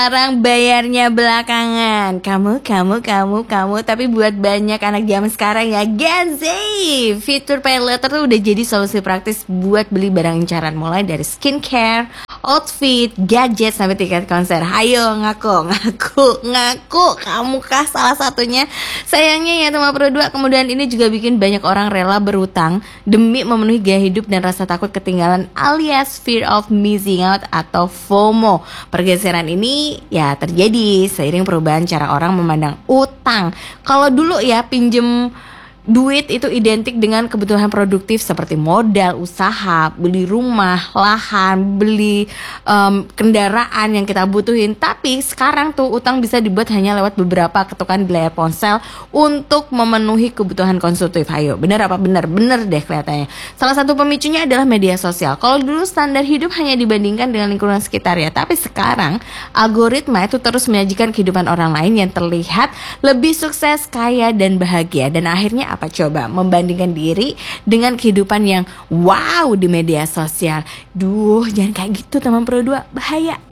Sekarang bayarnya belakangan. Kamu. Tapi buat banyak anak zaman sekarang ya, Gen Z, fitur pay later tuh udah jadi solusi praktis buat beli barang incaran. Mulai dari skincare, outfit, gadget, sampai tiket konser. Hayo ngaku. Kamu kah salah satunya? Sayangnya ya teman Pro 2, kemudian ini juga bikin banyak orang rela berutang demi memenuhi gaya hidup dan rasa takut ketinggalan alias fear of missing out atau FOMO. Pergeseran ini ya terjadi seiring perubahan cara orang memandang utang. Kalau dulu ya pinjem duit itu identik dengan kebutuhan produktif seperti modal, usaha, beli rumah, lahan, beli kendaraan yang kita butuhin. Tapi sekarang tuh utang bisa dibuat hanya lewat beberapa ketukan di layar ponsel untuk memenuhi kebutuhan konsumtif. Ayo, bener apa bener? Bener deh kelihatannya. Salah satu pemicunya adalah media sosial. Kalau dulu standar hidup hanya dibandingkan dengan lingkungan sekitar ya, tapi sekarang algoritma itu terus menyajikan kehidupan orang lain yang terlihat lebih sukses, kaya, dan bahagia. Dan akhirnya apa coba? Membandingkan diri dengan kehidupan yang wow di media sosial. Duh, jangan kayak gitu teman Pro 2, bahaya.